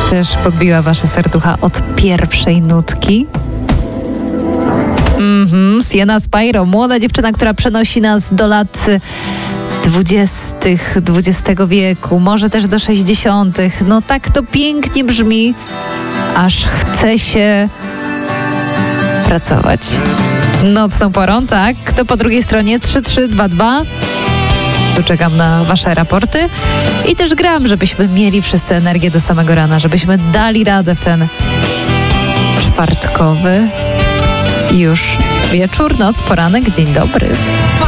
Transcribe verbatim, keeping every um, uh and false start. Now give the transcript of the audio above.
też podbiła wasze serducha od pierwszej nutki. Mhm, Sienna Spyro, młoda dziewczyna, która przenosi nas do lat dwudziestych dwudziestego wieku, może też do sześćdziesiątych. No tak to pięknie brzmi, aż chce się pracować. Nocną porą, tak? Kto po drugiej stronie? trzy trzy dwa dwa. Tu czekam na wasze raporty. I też gram, żebyśmy mieli wszyscy energię do samego rana, żebyśmy dali radę w ten czwartkowy już wieczór, noc, poranek, dzień dobry.